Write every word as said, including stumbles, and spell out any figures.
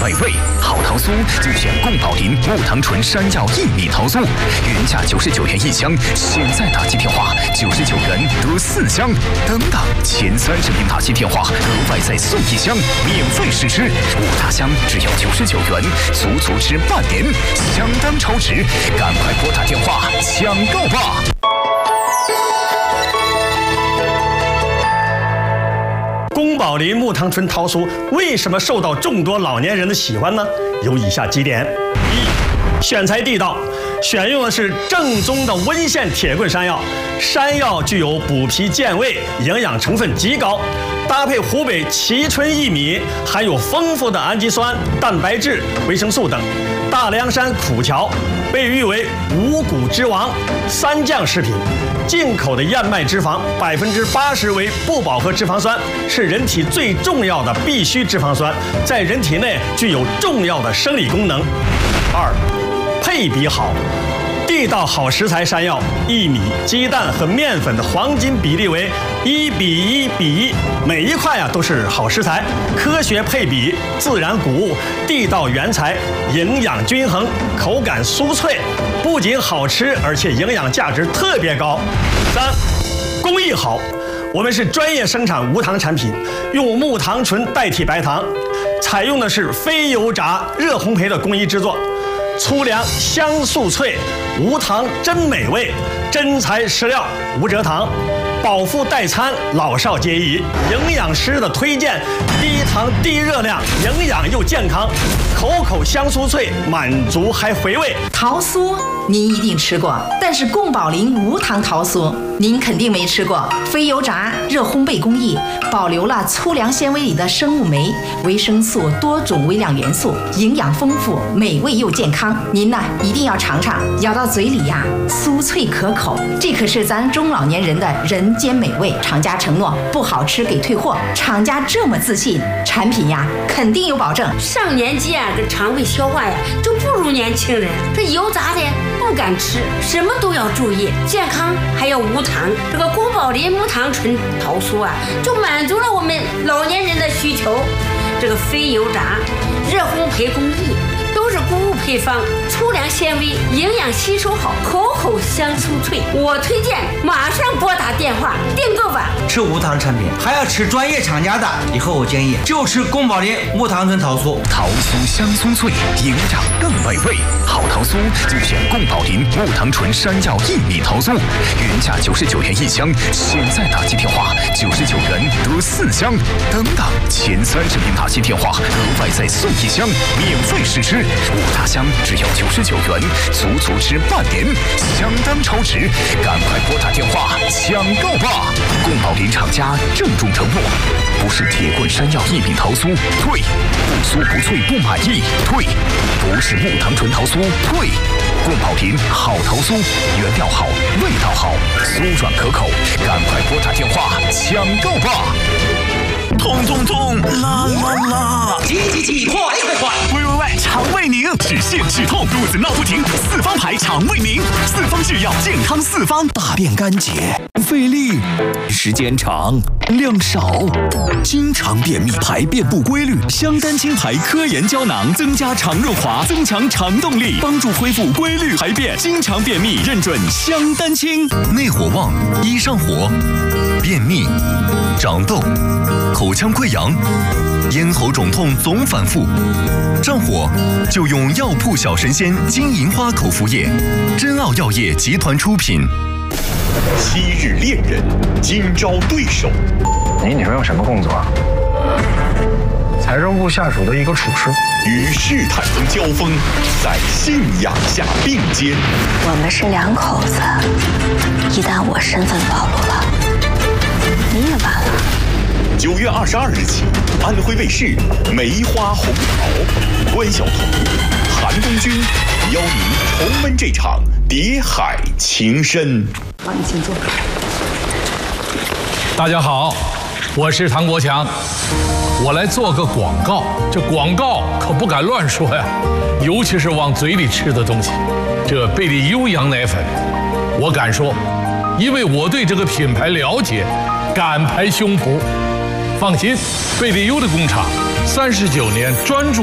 美味，好桃酥就选贡宝林木糖醇山药薏米桃酥，原价九十九元一箱，现在打击电话九十九元得四箱，等等前三十名打击电话额外再送一箱，免费试吃，五大箱只要九十九元，足足吃半年，相当超值，赶快拨打电话抢购吧！ 宫保林木糖醇桃酥为什么受到众多老年人的喜欢呢？有以下几点：一、选材地道，选用的是正宗的温县铁棍山药，山药具有补脾健胃，营养成分极高，搭配湖北蕲春薏米，含有丰富的氨基酸、蛋白质、维生素等。大凉山苦荞被誉为五谷之王，三降食品。进口的燕麦脂肪百分之八十为不饱和脂肪酸，是人体最重要的必需脂肪酸，在人体内具有重要的生理功能。二、配比好。地道好食材山药、薏米、鸡蛋和面粉的黄金比例为一比一比一，每一块啊都是好食材，科学配比，自然谷物，地道原材，营养均衡，口感酥脆，不仅好吃，而且营养价值特别高。三、工艺好，我们是专业生产无糖产品，用木糖醇代替白糖，采用的是非油炸热烘焙的工艺制作。粗粮香酥脆，无糖真美味，真材实料无蔗糖，饱腹代餐，老少皆宜。营养师的推荐，低糖低热量，营养又健康，口口香酥脆，满足还回味。 桃酥您一定吃过，但是宫保林无糖桃酥您肯定没吃过。非油炸热烘焙工艺，保留了粗粮纤维里的生物酶、维生素、多种微量元素，营养丰富，美味又健康。您呢一定要尝尝，咬到嘴里呀，酥脆可口，这可是咱中老年人的人间美味。厂家承诺不好吃给退货，厂家这么自信，产品呀肯定有保证。 上年纪啊，这肠胃消化呀就不如年轻人，这油炸的不敢吃，什么都要注意，健康还要无糖。这个宫保林木糖醇桃酥啊，就满足了我们老年人的需求。这个非油炸、热烘焙工艺，都是谷物配方，粗粮纤维，营养吸收好，口口香酥脆。我推荐马上拨打电话订购吧。 吃无糖产品还要吃专业厂家的，以后我建议就吃宫保林木糖醇桃酥。 桃酥香酥脆，营养更美味。好桃酥就选贡宝林木糖醇山药薏米桃酥，原价九十九元一箱，现在打击电话九十九元得四箱，等等前三十名打击电话额外再送一箱，免费试吃，五大箱只要九十九元，足足吃半年，相当超值，赶快拨打电话抢购吧！贡宝林厂家郑重承诺，不是铁棍山药薏米桃酥，退；不酥不脆不满意，退；不是木糖醇桃酥，退。贡宝林好桃酥，原料好，味道好，酥软可口，赶快拨打电话抢购吧！痛痛痛，啦啦啦！ 急急急，快快快！ 喂喂喂，肠胃宁，止泻止痛，肚子闹不停，四方牌肠胃宁，四方制药，健康四方。 大便干结，费力，时间长，量少，经常便秘，排便不规律。香丹青牌科研胶囊增加肠润滑，增强肠动力，帮助恢复规律排便。经常便秘，认准香丹青。 内火旺，一上火，便秘、长痘、口腔溃疡、咽喉肿痛总反复，上火就用药铺小神仙金银花口服液，真奥药业集团出品。 昔日恋人，今朝对手。 你女朋友什么工作？财政部下属的一个厨师。 与试探中交锋，在信仰下并肩。 我们是两口子，一旦我身份暴露了，你也完了。 九月二十二日起，安徽卫视《梅花红桃》，关晓彤、韩东君邀您重温这场谍海情深。 帮你请坐。 大家好，我是唐国强，我来做个广告。这广告可不敢乱说呀，尤其是往嘴里吃的东西。这贝利优羊奶粉，我敢说，因为我对这个品牌了解，敢拍胸脯。放心，贝利优的工厂三十九年专注